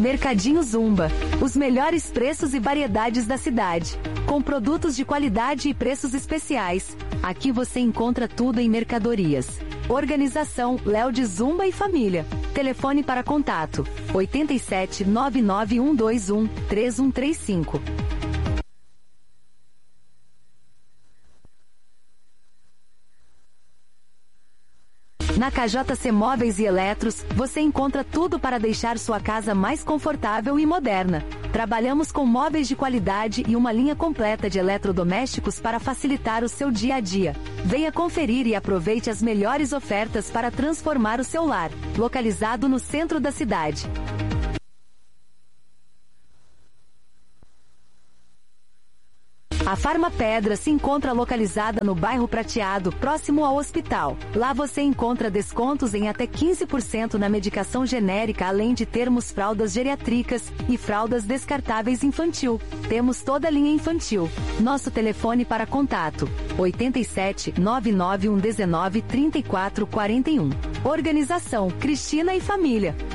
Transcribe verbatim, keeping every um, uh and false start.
Mercadinho Zumba. Os melhores preços e variedades da cidade. Com produtos de qualidade e preços especiais. Aqui você encontra tudo em mercadorias. Organização Léo de Zumba e Família. Telefone para contato: oito sete nove nove um dois um três um três cinco. Na K J C Móveis e Eletros, você encontra tudo para deixar sua casa mais confortável e moderna. Trabalhamos com móveis de qualidade e uma linha completa de eletrodomésticos para facilitar o seu dia a dia. Venha conferir e aproveite as melhores ofertas para transformar o seu lar. Localizado no centro da cidade. A Farmapedra se encontra localizada no bairro Prateado, próximo ao hospital. Lá você encontra descontos em até quinze por cento na medicação genérica, além de termos fraldas geriátricas e fraldas descartáveis infantil. Temos toda a linha infantil. Nosso telefone para contato: oito sete nove nove um um nove três quatro quatro um. Organização Cristina e Família.